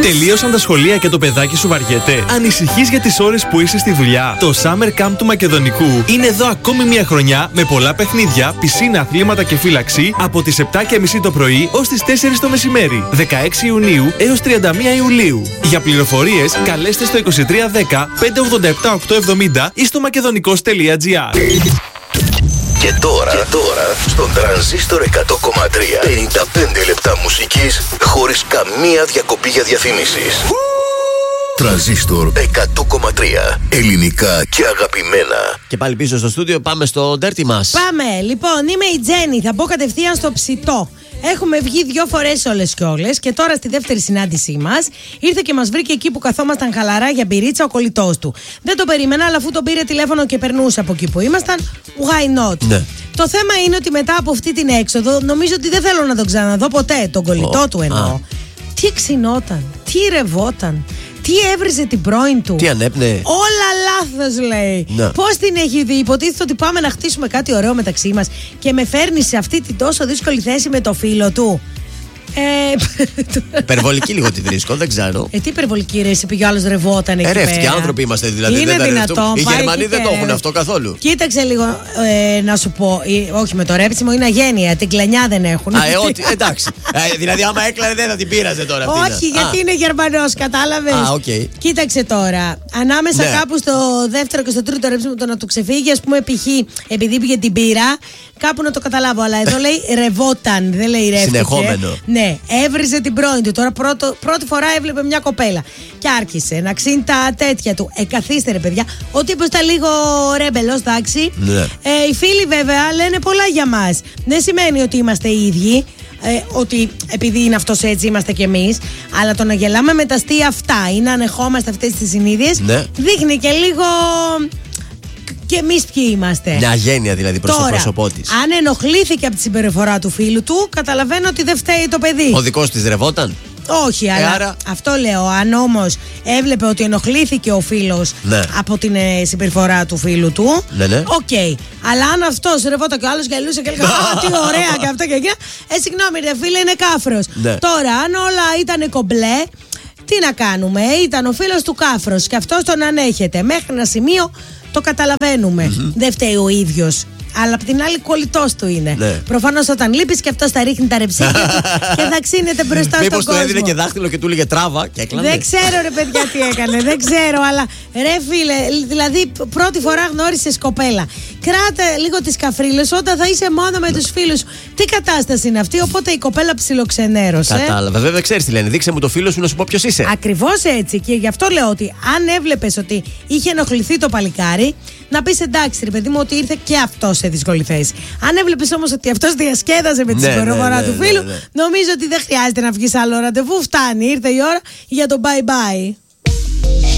Τελείωσαν τα σχολεία και το παιδάκι σου βαριέται? Ανησυχείς για τις ώρες που είσαι στη δουλειά? Το Summer Camp του Μακεδονικού είναι εδώ ακόμη μια χρονιά με πολλά παιχνίδια, πισίνα, αθλήματα και φύλαξη από τις 7:30 το πρωί ως τις 4 το μεσημέρι. 16 Ιουνίου έως 31 Ιουλίου. Για πληροφορίες καλέστε στο 2310 587 870 ή στο makedonικos.gr. Και τώρα στον Τρανζίστορ 100,3 55 λεπτά μουσικής χωρίς καμία διακοπή για διαφήμισεις. Τρανζίστορ 100,3 ελληνικά και αγαπημένα. Και πάλι πίσω στο στούντιο, πάμε στο ντέρτι μας. Πάμε, λοιπόν, είμαι η Τζέννη, θα μπω κατευθείαν στο ψητό. Έχουμε βγει 2 φορές όλες και όλες και τώρα στη δεύτερη συνάντησή μας ήρθε και μας βρήκε εκεί που καθόμασταν χαλαρά για μπυρίτσα ο κολλητός του. Δεν το περίμενα, αλλά αφού τον πήρε τηλέφωνο και περνούσε από εκεί που ήμασταν, why not? Ναι. Το θέμα είναι ότι μετά από αυτή την έξοδο νομίζω ότι δεν θέλω να τον ξαναδώ ποτέ, τον κολλητό του εννοώ. Τι ξυνόταν, τι ρευόταν, τι έβριζε την πρώην του. Τι ανέπνεε. Όλα λάθος λέει. Ναι. Πώς την έχει δει? Υποτίθεται ότι πάμε να χτίσουμε κάτι ωραίο μεταξύ μας και με φέρνει σε αυτή την τόσο δύσκολη θέση με το φίλο του. Υπερβολική λίγο τη βρίσκω, δεν ξέρω. Τι υπερβολική ρε, εσύ πήγε ο άλλος ρευόταν εκεί πέρα. Ρεύτηκε, άνθρωποι είμαστε δηλαδή. Είναι δυνατόν? Οι Γερμανοί δεν το έχουν αυτό καθόλου. Κοίταξε λίγο, να σου πω. Όχι, με το ρέψιμο είναι αγένεια. Την κλανιά δεν έχουν. Εντάξει. Δηλαδή, άμα έκλανε δεν θα την πείραζε τώρα αυτή. Όχι, γιατί είναι Γερμανός, κατάλαβες. Κοίταξε τώρα. Ανάμεσα κάπου στο δεύτερο και στο τρίτο ρέψιμο το να του ξεφύγει, ας πούμε, π.χ. επειδή πήγε την πύρα, κάπου να το καταλάβω. Αλλά εδώ λέει ρευόταν, δεν λέει ρεύτηκε. Συνεχόμενο. Ναι, έβριζε την πρώην του. Τώρα πρώτη φορά έβλεπε μια κοπέλα. Και άρχισε να ξύνει τα τέτοια του. Καθίστε ρε παιδιά. Ο τύπος ήταν λίγο ρέμπελος, εντάξει. Ναι. Οι φίλοι βέβαια λένε πολλά για μας. Δεν σημαίνει ότι είμαστε οι ίδιοι. Ότι επειδή είναι αυτός έτσι είμαστε κι εμείς. Αλλά το να γελάμε με τα αστεία αυτά ή να ανεχόμαστε αυτές τις συνήθειες, ναι, δείχνει και λίγο. Και εμείς ποιοι είμαστε. Μια αγένεια δηλαδή προς το πρόσωπό της. Αν ενοχλήθηκε από τη συμπεριφορά του φίλου του, καταλαβαίνω ότι δεν φταίει το παιδί. Ο δικός της ρευόταν. Όχι, αλλά αυτό λέω. Αν όμως έβλεπε ότι ενοχλήθηκε ο φίλος, ναι, από την συμπεριφορά του φίλου του, ναι, οκ. Αλλά αν αυτός ρευόταν και ο άλλος γελούσε και έλεγε α, τι ωραία και αυτό και εκείνα. Συγγνώμη, ρε φίλε, είναι κάφρος. Ναι. Τώρα, αν όλα ήταν κομπλέ, τι να κάνουμε? Ήταν ο φίλος του κάφρος και αυτός τον ανέχεται. Μέχρι ένα σημείο το καταλαβαίνουμε. Δεν φταίει ο ίδιος. Αλλά απ' την άλλη κολλητός του είναι. Ναι. Προφανώς όταν λείπεις και αυτός θα ρίχνει τα ρεψίδια του και θα ξύνεται μπροστά στον κόσμο. Μήπως του έδινε και δάχτυλο και του έλεγε τράβα και έκλανε. Δεν ξέρω ρε παιδιά τι έκανε, δεν ξέρω. Αλλά ρε φίλε, δηλαδή πρώτη φορά γνώρισες κοπέλα. Κράτα λίγο τις καφρίλες όταν θα είσαι μόνο με τους φίλους. Τι κατάσταση είναι αυτή? Οπότε η κοπέλα ψιλοξενέρωσε. Κατάλαβα. Βέβαια ξέρεις τι λένε. Δείξε μου το φίλο σου να σου πω ποιος είσαι. Ακριβώς έτσι. Και γι' αυτό λέω ότι αν έβλεπες ότι είχε ενοχληθεί το παλικάρι, να πεις εντάξει ρε παιδί μου ότι ήρθε και αυτός σε δύσκολη θέση. Αν έβλεπες όμως ότι αυτός διασκέδασε με τη συμπεριφορά του φίλου, νομίζω ότι δεν χρειάζεται να βγεις άλλο ραντεβού. Φτάνει, ήρθε η ώρα για το bye bye.